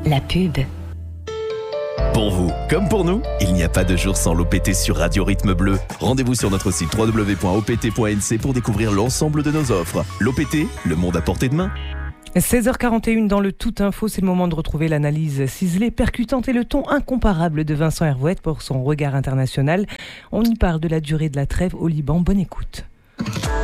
La pub. Pour vous, comme pour nous, il n'y a pas de jour sans l'OPT sur Radio Rythme Bleu. Rendez-vous sur notre site www.opt.nc pour découvrir l'ensemble de nos offres. L'OPT, le monde à portée de main. 16h41 dans le Tout Info, c'est le moment de retrouver l'analyse ciselée, percutante et le ton incomparable de Vincent Hervouette pour son regard international. On y parle de la durée de la trêve au Liban. Bonne écoute.